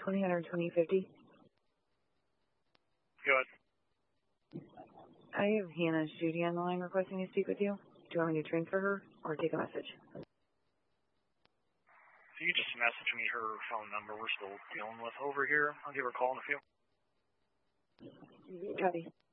2000 2050. Go ahead. I have Hannah Judy on the line requesting to speak with you. Do you want me to transfer her or take a message? If you just message me her phone number we're still dealing with over here, I'll give her a call in a few. Copy.